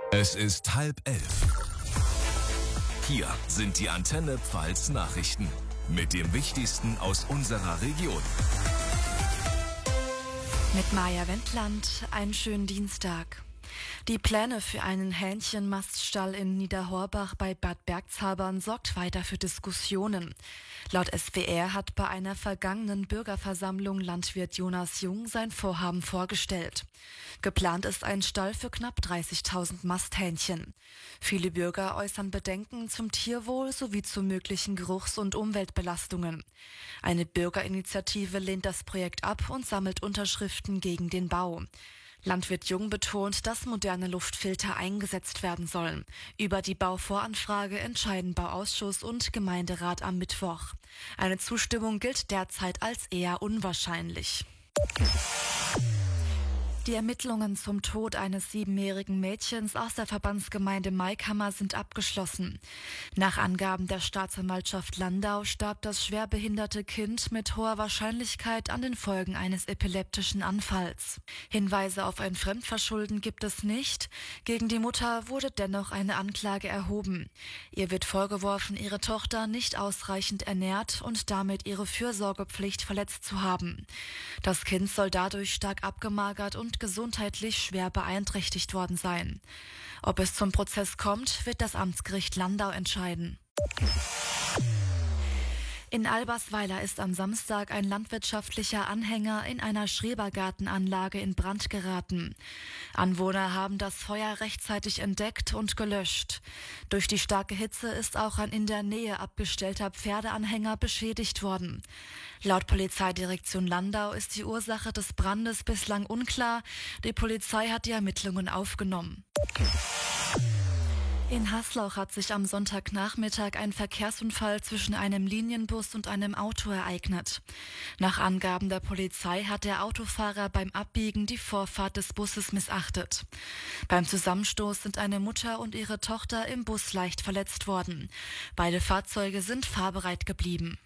Es ist 10:30. Hier sind die Antenne Pfalz Nachrichten mit dem Wichtigsten aus unserer Region. Mit Maja Wendland, einen schönen Dienstag. Die Pläne für einen Hähnchenmaststall in Niederhorbach bei Bad Bergzabern sorgt weiter für Diskussionen. Laut SWR hat bei einer vergangenen Bürgerversammlung Landwirt Jonas Jung sein Vorhaben vorgestellt. Geplant ist ein Stall für knapp 30.000 Masthähnchen. Viele Bürger äußern Bedenken zum Tierwohl sowie zu möglichen Geruchs- und Umweltbelastungen. Eine Bürgerinitiative lehnt das Projekt ab und sammelt Unterschriften gegen den Bau. Landwirt Jung betont, dass moderne Luftfilter eingesetzt werden sollen. Über die Bauvoranfrage entscheiden Bauausschuss und Gemeinderat am Mittwoch. Eine Zustimmung gilt derzeit als eher unwahrscheinlich. Die Ermittlungen zum Tod eines 7-jährigen Mädchens aus der Verbandsgemeinde Maikammer sind abgeschlossen. Nach Angaben der Staatsanwaltschaft Landau starb das schwerbehinderte Kind mit hoher Wahrscheinlichkeit an den Folgen eines epileptischen Anfalls. Hinweise auf ein Fremdverschulden gibt es nicht. Gegen die Mutter wurde dennoch eine Anklage erhoben. Ihr wird vorgeworfen, ihre Tochter nicht ausreichend ernährt und damit ihre Fürsorgepflicht verletzt zu haben. Das Kind soll dadurch stark abgemagert und gesundheitlich schwer beeinträchtigt worden sein. Ob es zum Prozess kommt, wird das Amtsgericht Landau entscheiden. In Albersweiler ist am Samstag ein landwirtschaftlicher Anhänger in einer Schrebergartenanlage in Brand geraten. Anwohner haben das Feuer rechtzeitig entdeckt und gelöscht. Durch die starke Hitze ist auch ein in der Nähe abgestellter Pferdeanhänger beschädigt worden. Laut Polizeidirektion Landau ist die Ursache des Brandes bislang unklar. Die Polizei hat die Ermittlungen aufgenommen. In Haslauch hat sich am Sonntagnachmittag ein Verkehrsunfall zwischen einem Linienbus und einem Auto ereignet. Nach Angaben der Polizei hat der Autofahrer beim Abbiegen die Vorfahrt des Busses missachtet. Beim Zusammenstoß sind eine Mutter und ihre Tochter im Bus leicht verletzt worden. Beide Fahrzeuge sind fahrbereit geblieben.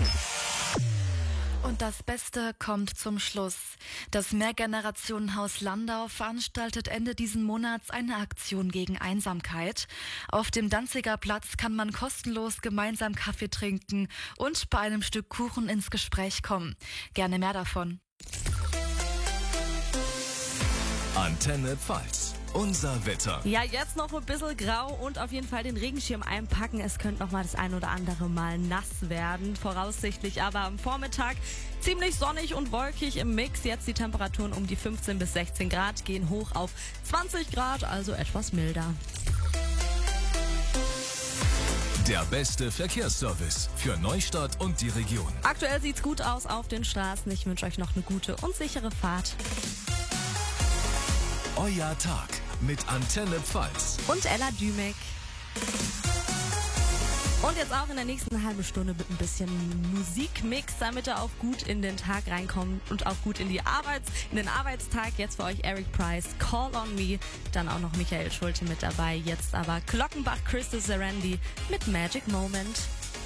Und das Beste kommt zum Schluss. Das Mehrgenerationenhaus Landau veranstaltet Ende diesen Monats eine Aktion gegen Einsamkeit. Auf dem Danziger Platz kann man kostenlos gemeinsam Kaffee trinken und bei einem Stück Kuchen ins Gespräch kommen. Gerne mehr davon. Antenne Pfalz. Unser Wetter. Ja, jetzt noch ein bisschen grau und auf jeden Fall den Regenschirm einpacken. Es könnte noch mal das ein oder andere Mal nass werden. Voraussichtlich aber am Vormittag ziemlich sonnig und wolkig im Mix. Jetzt die Temperaturen um die 15 bis 16 Grad, gehen hoch auf 20 Grad, also etwas milder. Der beste Verkehrsservice für Neustadt und die Region. Aktuell sieht's gut aus auf den Straßen. Ich wünsche euch noch eine gute und sichere Fahrt. Euer Tag mit Antenne Pfalz. Und Ella Dümek. Und jetzt auch in der nächsten halben Stunde mit ein bisschen Musikmix, damit er auch gut in den Tag reinkommt und auch gut in den Arbeitstag. Jetzt für euch Eric Price, Call on Me. Dann auch noch Michael Schulte mit dabei. Jetzt aber Glockenbach, Christus Sarandi mit Magic Moment.